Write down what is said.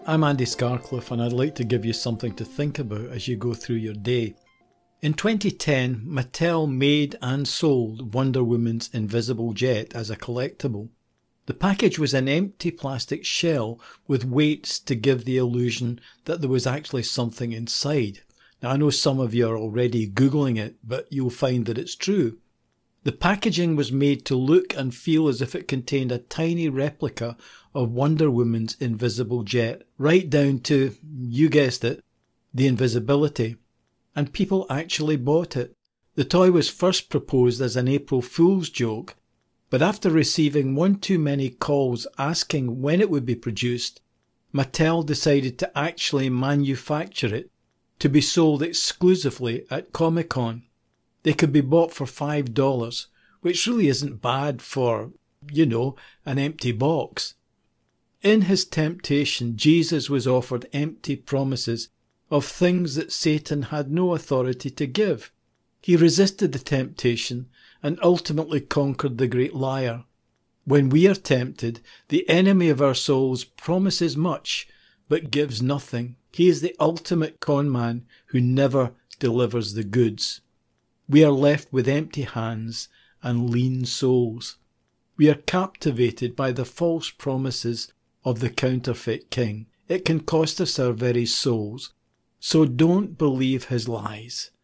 I'm Andy Scarcliffe, and I'd like to give you something to think about as you go through your day. In 2010, Mattel made and sold Wonder Woman's Invisible Jet as a collectible. The package was an empty plastic shell with weights to give the illusion that there was actually something inside. Now, I know some of you are already Googling it, but you'll find that it's true. The packaging was made to look and feel as if it contained a tiny replica of Wonder Woman's invisible jet, right down to, you guessed it, the invisibility. And people actually bought it. The toy was first proposed as an April Fool's joke, but after receiving one too many calls asking when it would be produced, Mattel decided to actually manufacture it to be sold exclusively at Comic-Con. They could be bought for $5, which really isn't bad for, an empty box. In his temptation, Jesus was offered empty promises of things that Satan had no authority to give. He resisted the temptation and ultimately conquered the great liar. When we are tempted, the enemy of our souls promises much, but gives nothing. He is the ultimate con man who never delivers the goods. We are left with empty hands and lean souls. We are captivated by the false promises of the counterfeit king. It can cost us our very souls. So don't believe his lies.